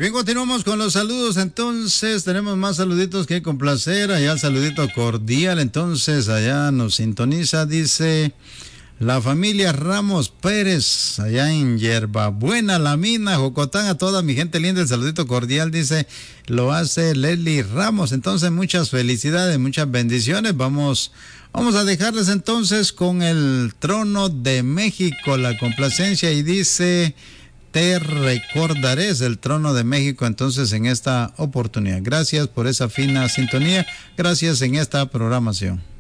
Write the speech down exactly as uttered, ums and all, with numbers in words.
Bien, continuamos con los saludos. Entonces, tenemos más saluditos que complacer. Allá el saludito cordial. Entonces, allá nos sintoniza, dice la familia Ramos Pérez, allá en Yerbabuena, La Mina, Jocotán. A toda mi gente linda, el saludito cordial, dice, lo hace Leslie Ramos. Entonces, muchas felicidades, muchas bendiciones. Vamos, vamos a dejarles entonces con el Trono de México, la complacencia, y dice... Te recordaré, es el Trono de México, entonces, en esta oportunidad. Gracias por esa fina sintonía, gracias en esta programación.